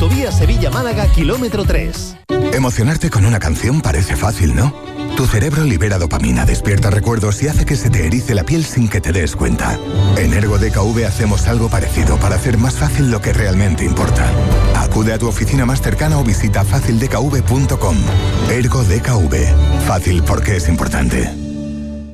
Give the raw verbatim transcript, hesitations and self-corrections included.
Autovía Sevilla-Málaga, kilómetro tres. Emocionarte con una canción parece fácil, ¿no? Tu cerebro libera dopamina, despierta recuerdos y hace que se te erice la piel sin que te des cuenta. En Ergo D K V hacemos algo parecido para hacer más fácil lo que realmente importa. Acude a tu oficina más cercana o visita fácil d k v punto com. Ergo D K V. Fácil porque es importante.